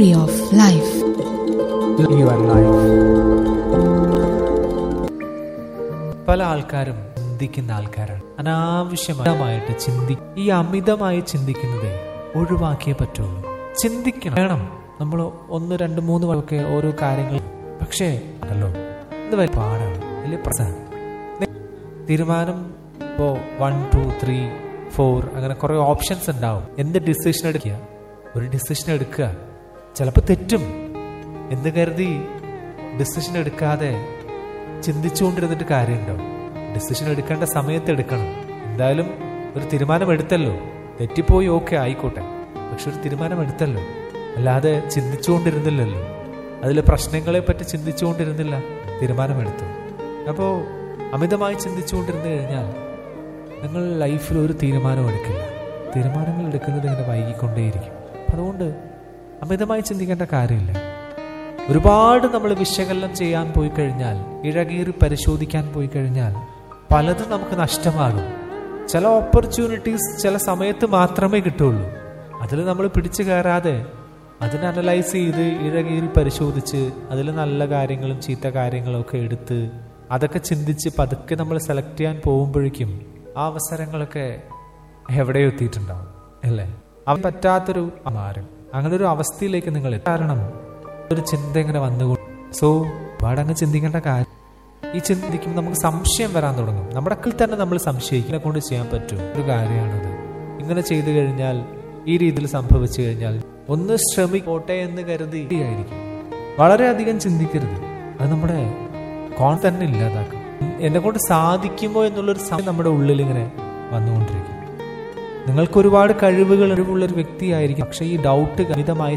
story of life. Your life. പല ആൾക്കാരും ചിന്തിക്കുന്ന ആൾക്കാരാണ്. അനാവശ്യമായിട്ട് ഈ അമിതമായി ചിന്തിക്കുന്നത് ഒഴിവാക്കിയേ പറ്റുള്ളൂ. ചിന്തിക്കണം, വേണം. നമ്മൾ 1, 2, 3 വഴക്കെ ഓരോ കാര്യങ്ങൾ. പക്ഷേ അല്ലോ, ഇത് വലിയ പാടാണ്, വലിയ പ്രശ്നമാണ്. തീരുമാനം ഇപ്പോൾ 1, 2, 3, 4 അങ്ങനെ കുറെ ഓപ്ഷൻസ് ഉണ്ടാവും. എന്ത് ഡിസിഷൻ എടുക്കുക? ഒരു ഡിസിഷൻ എടുക്കുക, ചിലപ്പോൾ തെറ്റും എന്ന് കരുതി ഡിസിഷൻ എടുക്കാതെ ചിന്തിച്ചുകൊണ്ടിരുന്നിട്ട് കാര്യമുണ്ടോ? ഡിസിഷൻ എടുക്കേണ്ട സമയത്ത് എടുക്കണം. എന്തായാലും ഒരു തീരുമാനം എടുത്തല്ലോ, തെറ്റിപ്പോയി, ഓക്കെ ആയിക്കോട്ടെ, പക്ഷെ ഒരു തീരുമാനം എടുത്തല്ലോ. അല്ലാതെ ചിന്തിച്ചുകൊണ്ടിരുന്നില്ലല്ലോ, അതിലെ പ്രശ്നങ്ങളെ പറ്റി ചിന്തിച്ചുകൊണ്ടിരുന്നില്ല, തീരുമാനമെടുത്തു. അപ്പോൾ അമിതമായി ചിന്തിച്ചുകൊണ്ടിരുന്നു കഴിഞ്ഞാൽ നിങ്ങൾ ലൈഫിൽ ഒരു തീരുമാനം എടുക്കില്ല. തീരുമാനങ്ങൾ എടുക്കുന്നത് ഇങ്ങനെ വൈകിക്കൊണ്ടേയിരിക്കും. അതുകൊണ്ട് അമിതമായി ചിന്തിക്കേണ്ട കാര്യമില്ല. ഒരുപാട് നമ്മൾ വിശകലനം ചെയ്യാൻ പോയി കഴിഞ്ഞാൽ, ഇഴകീറി പരിശോധിക്കാൻ പോയി കഴിഞ്ഞാൽ പലതും നമുക്ക് നഷ്ടമാകും. ചില ഓപ്പർച്യൂണിറ്റീസ് ചില സമയത്ത് മാത്രമേ കിട്ടുള്ളൂ. അതിൽ നമ്മൾ പിടിച്ചു കയറാതെ അതിനെ അനലൈസ് ചെയ്ത് ഇഴകീറി പരിശോധിച്ച് അതിൽ നല്ല കാര്യങ്ങളും ചീത്ത കാര്യങ്ങളും ഒക്കെ എടുത്ത് അതൊക്കെ ചിന്തിച്ച് പതുക്കെ നമ്മൾ സെലക്ട് ചെയ്യാൻ പോകുമ്പോഴേക്കും ആ അവസരങ്ങളൊക്കെ എവിടെയോ എത്തിയിട്ടുണ്ടാവും, അല്ലേ? അവൻ പറ്റാത്തൊരു മാറും. അങ്ങനെ ഒരു അവസ്ഥയിലേക്ക് നിങ്ങൾ കാരണം ഒരു ചിന്ത ഇങ്ങനെ വന്നുകൊണ്ട് ഒരുപാടങ്ങ് ചിന്തിക്കേണ്ട കാര്യം. ഈ ചിന്തിക്കുമ്പോൾ നമുക്ക് സംശയം വരാൻ തുടങ്ങും. നമ്മുടെ അക്കിൽ തന്നെ നമ്മൾ സംശയിക്കിനെ കൊണ്ട് ചെയ്യാൻ പറ്റും ഒരു കാര്യമാണത്. ഇങ്ങനെ ചെയ്തു കഴിഞ്ഞാൽ, ഈ രീതിയിൽ സംഭവിച്ചു കഴിഞ്ഞാൽ ഒന്ന് ശ്രമിക്കോട്ടെ എന്ന് കരുതി ആയിരിക്കും. വളരെയധികം ചിന്തിക്കരുത്. അത് നമ്മുടെ തന്നെ ഇല്ലാതാക്കും. എന്നെ കൊണ്ട് സാധിക്കുമോ എന്നുള്ളൊരു സമയം നമ്മുടെ ഉള്ളിൽ ഇങ്ങനെ വന്നുകൊണ്ടിരിക്കും. നിങ്ങൾക്ക് ഒരുപാട് കഴിവുള്ളൊരു വ്യക്തിയായിരിക്കും, പക്ഷെ ഈ ഡൗട്ട് അമിതമായി